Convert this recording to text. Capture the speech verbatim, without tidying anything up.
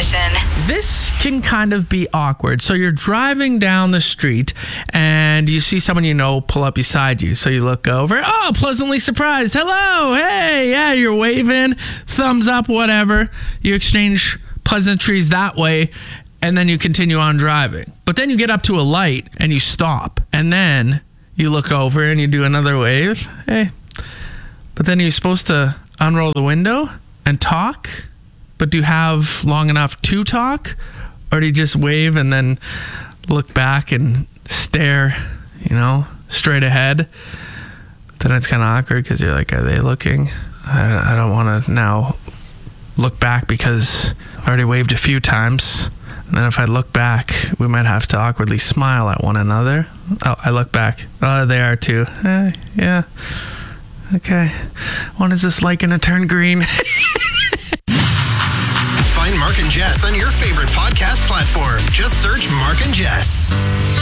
definition. This can kind of be awkward. So you're driving down the street and you see someone you know pull up beside you. So you look over. Oh, pleasantly surprised. Hello. Hey. Yeah, you're waving. Thumbs up, whatever. You exchange pleasantries that way. And then you continue on driving. But then you get up to a light and you stop. And then you look over and you do another wave. Hey. But then you're supposed to unroll the window and talk. But do you have long enough to talk? Or do you just wave and then look back and stare, you know, straight ahead? Then it's kind of awkward because you're like, are they looking? I, I don't want to now look back because I already waved a few times. And then if I look back, we might have to awkwardly smile at one another. Oh, I look back. Oh, they are too. Eh, yeah. Okay. When is this like going to turn green? Find Mark and Jess on your favorite podcast platform. Just search Mark and Jess.